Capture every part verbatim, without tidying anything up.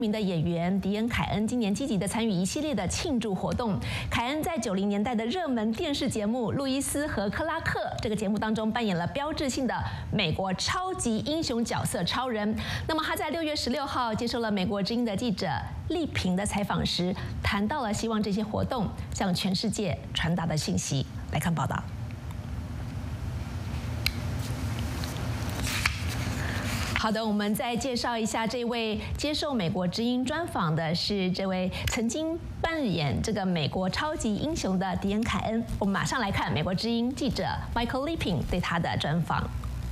名的演员迪恩·凯恩今年积极的参与一系列的庆祝活动。凯恩在九零年代的热门电视节目《路易斯和克拉克》这个节目当中扮演了标志性的美国超级英雄角色超人。那么他在六月十六号接受了美国之音的记者丽萍的采访时，谈到了希望这些活动向全世界传达的信息。来看报道。 好的，我们再介绍一下这位接受美国之音专访的是这位曾经扮演这个美国超级英雄的迪恩·凯恩。我们马上来看美国之音记者 Michael Liping 对他的专访。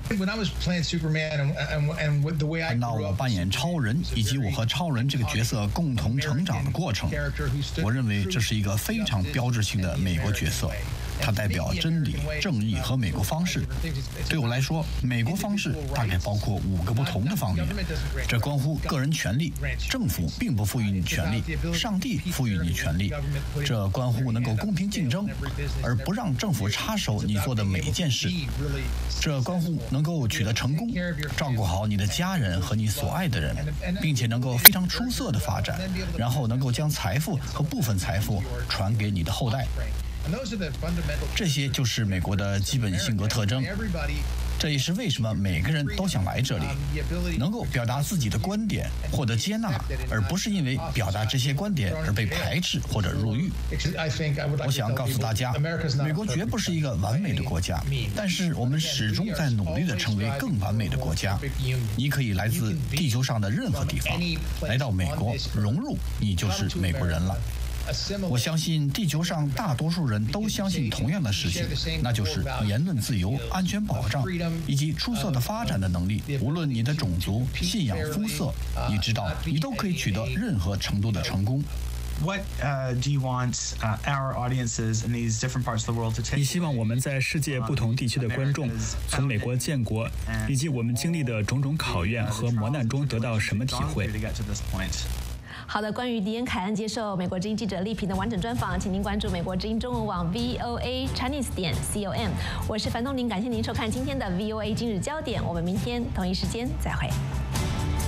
谈到我扮演超人以及我和超人这个角色共同成长的过程，我认为这是一个非常标志性的美国角色。 它代表真理、正义和美国方式。对我来说，美国方式大概包括五个不同的方面，这关乎个人权利。政府并不赋予你权利，上帝赋予你权利。这关乎能够公平竞争，而不让政府插手你做的每一件事。这关乎能够取得成功，照顾好你的家人和你所爱的人，并且能够非常出色的发展，然后能够将财富和部分财富传给你的后代。 这些就是美国的基本性格特征，这也是为什么每个人都想来这里，能够表达自己的观点，获得接纳，而不是因为表达这些观点而被排斥或者入狱。我想告诉大家，美国绝不是一个完美的国家，但是我们始终在努力地成为更完美的国家。你可以来自地球上的任何地方，来到美国，融入，你就是美国人了。 我相信地球上大多数人都相信同样的事情，那就是言论自由、安全保障以及出色的发展的能力。无论你的种族、信仰、肤色，你知道，你都可以取得任何程度的成功。 What uh, do you want uh, our audiences in these different parts of the world to take? 你希望我们在世界不同地区的观众，从美国建国以及我们经历的种种考验和磨难中得到什么体会？ 好的，关于迪恩·凯恩接受美国之音记者丽萍的完整专访，请您关注美国之音中文网 V O A Chinese 点 com。我是樊东林，感谢您收看今天的 V O A 今日焦点，我们明天同一时间再会。